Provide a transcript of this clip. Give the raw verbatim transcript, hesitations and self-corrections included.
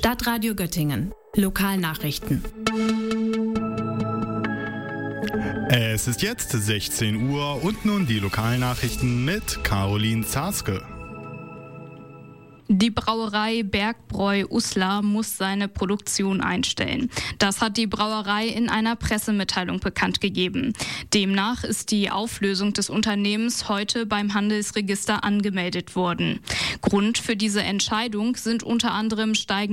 Stadtradio Göttingen. Lokalnachrichten. Es ist jetzt sechzehn Uhr und nun die Lokalnachrichten mit Caroline Zarske. Die Brauerei Bergbräu Uslar muss seine Produktion einstellen. Das hat die Brauerei in einer Pressemitteilung bekannt gegeben. Demnach ist die Auflösung des Unternehmens heute beim Handelsregister angemeldet worden. Grund für diese Entscheidung sind unter anderem steigende